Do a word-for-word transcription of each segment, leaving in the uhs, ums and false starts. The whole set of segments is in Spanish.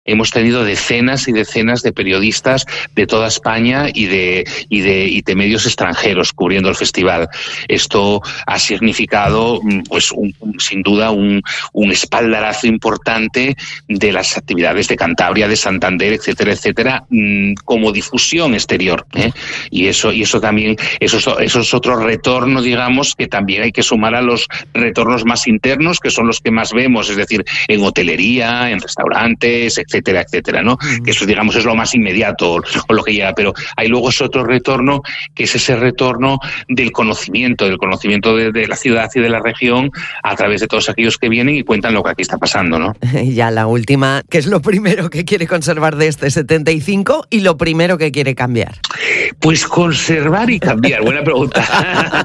hemos tenido decenas y decenas de periodistas de toda España y de, y de, y de medios extranjeros cubriendo el festival. Esto ha significado, pues, un, un, sin duda, un, un espaldarazo importante de las actividades de Cantabria, de Santander, etcétera, etcétera, como difusión exterior, ¿eh? Y eso, y eso también, eso, eso es otro retorno, digamos, que también hay que sumar a los retornos más internos, que son los que más vemos, es decir, en hotelería, en restaurantes, etcétera, etcétera, ¿no? Uh-huh. Que eso, digamos, es lo más inmediato o, o lo que llega, pero hay luego ese otro retorno, que es ese retorno del conocimiento, del conocimiento de, de la ciudad y de la región a través de todos aquellos que vienen y cuentan lo que aquí está pasando, ¿no? Y ya la última, ¿qué es lo primero que quiere conservar de este setenta y cinco y lo primero que quiere cambiar? Pues conservar y cambiar, buena pregunta.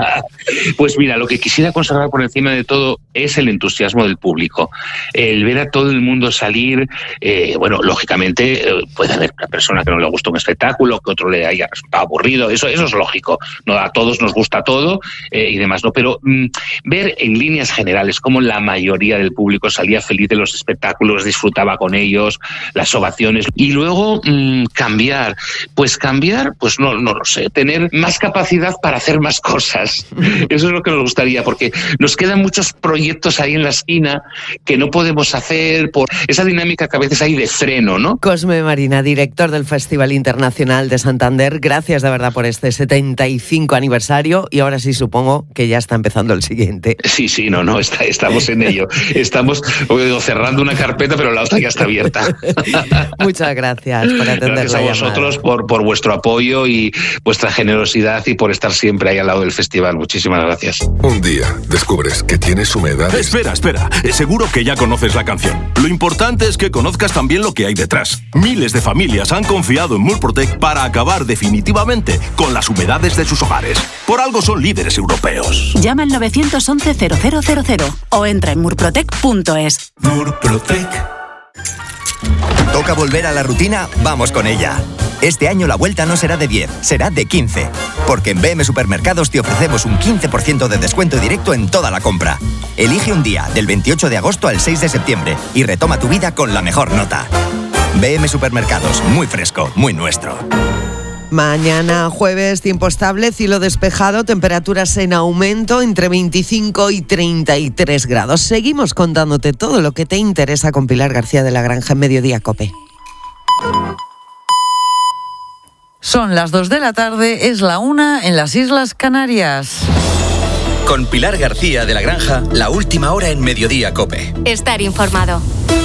Pues mira, lo que quisiera conservar por encima de todo es el entusiasmo del público, el ver a todo el mundo salir. Eh, bueno, lógicamente eh, puede haber una persona que no le gusta un espectáculo, que otro le haya resultado aburrido, eso, eso es lógico, no, a todos nos gusta todo eh, y demás, ¿no? Pero mmm, ver en líneas generales cómo la mayoría del público salía feliz de los espectáculos, disfrutaba con ellos, las ovaciones, y luego mmm, cambiar, pues cambiar, pues no, no lo sé, tener más capacidad para hacer más cosas, eso es lo que nos gustaría, porque nos quedan muchos proyectos ahí en la esquina que no podemos hacer por esa dinámica que a veces hay de freno, ¿no? Cosme Marina, director del Festival Internacional de Santander, gracias de verdad por este setenta y cinco aniversario, y ahora sí supongo que ya está empezando el siguiente. Sí, sí, no, no, está, estamos en ello. Estamos digo, cerrando una carpeta, pero la otra ya está abierta. Muchas gracias por atender gracias la a vosotros por, por vuestro apoyo y vuestra generosidad y por estar siempre ahí al lado del festival. Muchísimas gracias. Un día descubres que tienes humedades. Espera, espera. Seguro que ya conoces la canción. Lo importante es que conozcas también lo que hay detrás. Miles de familias han confiado en Murprotec para acabar definitivamente con las humedades de sus hogares. Por algo son líderes europeos. Llama al nueve once cero cero cero cero o entra en murprotec punto es. Murprotec. ¿Toca volver a la rutina? Vamos con ella. Este año la vuelta no será de diez, será de quince. Porque en B M Supermercados te ofrecemos un quince por ciento de descuento directo en toda la compra. Elige un día, del veintiocho de agosto al seis de septiembre, y retoma tu vida con la mejor nota. B M Supermercados, muy fresco, muy nuestro. Mañana jueves, tiempo estable, cielo despejado, temperaturas en aumento entre veinticinco y treinta y tres grados. Seguimos contándote todo lo que te interesa con Pilar García de la Granja en Mediodía COPE. Son las dos de la tarde, es la una en las Islas Canarias. Con Pilar García de la Granja, la última hora en Mediodía COPE. Estar informado.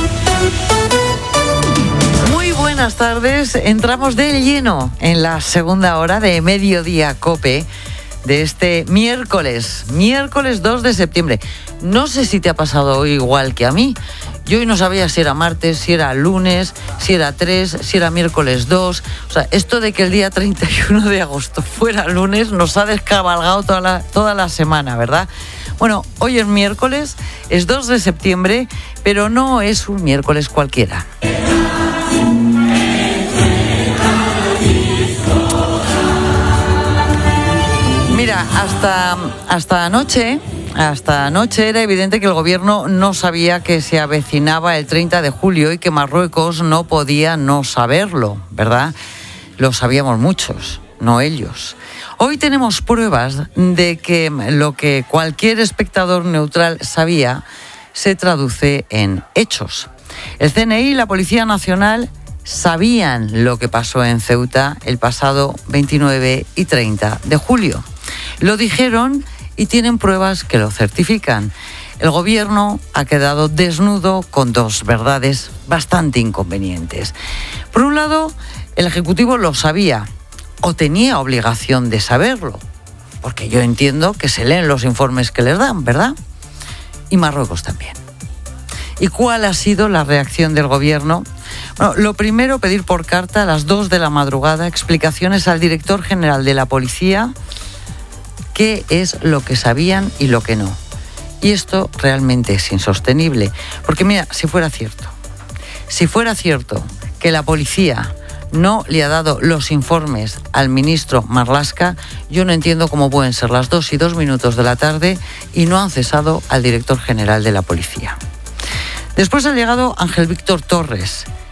Buenas tardes, entramos de lleno en la segunda hora de Mediodía COPE de este miércoles, miércoles dos de septiembre. No sé si te ha pasado hoy igual que a mí. Yo hoy no sabía si era martes, si era lunes, si era tres, si era miércoles dos. O sea, esto de que el día treinta y uno de agosto fuera lunes nos ha descabalgado toda la, toda la semana, ¿verdad? Bueno, hoy es miércoles, es dos de septiembre, pero no es un miércoles cualquiera. Mira, hasta, hasta anoche, hasta anoche era evidente que el gobierno no sabía que se avecinaba el treinta de julio y que Marruecos no podía no saberlo, ¿verdad? Lo sabíamos muchos, no ellos. Hoy tenemos pruebas de que lo que cualquier espectador neutral sabía se traduce en hechos. El C N I y la Policía Nacional sabían lo que pasó en Ceuta el pasado veintinueve y treinta de julio. Lo dijeron y tienen pruebas que lo certifican. El gobierno ha quedado desnudo con dos verdades bastante inconvenientes. Por un lado, el Ejecutivo lo sabía o tenía obligación de saberlo, porque yo entiendo que se leen los informes que les dan, ¿verdad? Y Marruecos también. ¿Y cuál ha sido la reacción del gobierno? Bueno, lo primero, pedir por carta a las dos de la madrugada explicaciones al director general de la policía, qué es lo que sabían y lo que no. Y esto realmente es insostenible, porque mira, si fuera cierto, si fuera cierto que la policía no le ha dado los informes al ministro Marlaska, yo no entiendo cómo pueden ser las dos y dos minutos de la tarde y no han cesado al director general de la policía. Después ha llegado Ángel Víctor Torres.